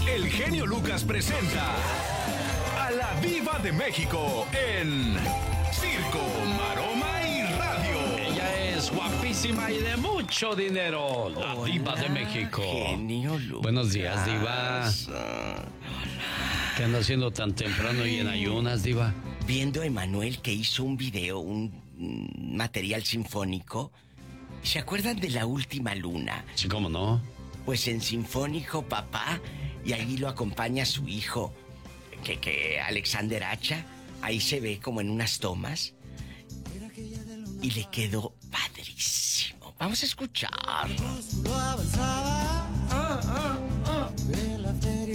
el genio Lucas presenta a la Diva de México en Circo, Maroma y Radio. Ella es guapísima y de mucho dinero, la Hola, Diva de México. genio Lucas. Buenos días, Diva. ¿Qué anda haciendo tan temprano y en ayunas, Diva? Viendo a Emanuel que hizo un video, un material sinfónico. ¿Se acuerdan de La Última Luna? Sí, cómo no. Pues en sinfónico, papá, y ahí lo acompaña su hijo, que Alexander Hacha. Ahí se ve como en unas tomas. Y le quedó padrísimo. Vamos a escuchar.